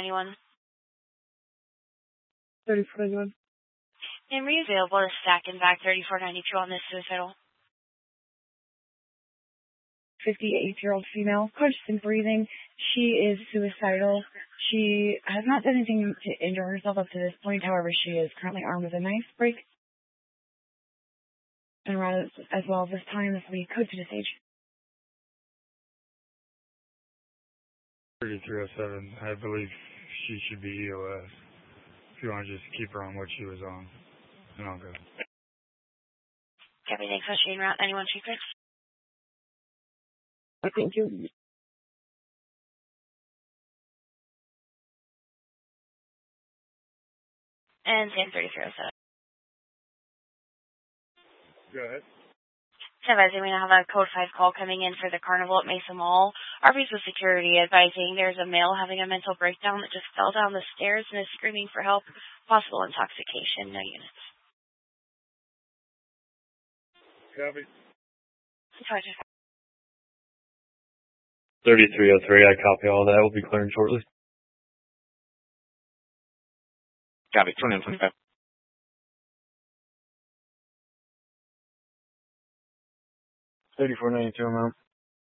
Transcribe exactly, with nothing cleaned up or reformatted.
Anyone? thirty-four ninety-one. And were you available to stack and back thirty-four ninety-two on this suicidal? fifty-eight-year-old female, conscious and breathing. She is suicidal. She has not done anything to injure herself up to this point. However, she is currently armed with a knife break. And rather, as well, this time, this will be code to the stage. thirty-three oh seven, I believe she should be E O S. If you want to just keep her on what she was on, and I'll go. Copy, thanks for Shane Route ninety-one two six. Thank you. And same thirty-three oh seven. Go ahead. So advising we now have a code five call coming in for the carnival at Mesa Mall. R B's with security advising there's a male having a mental breakdown that just fell down the stairs and is screaming for help. Possible intoxication, no units. Copy. thirty-three oh three, I copy all that. We'll be clearing shortly. Copy, twenty-one twenty-five. thirty-four ninety-two, I'm out.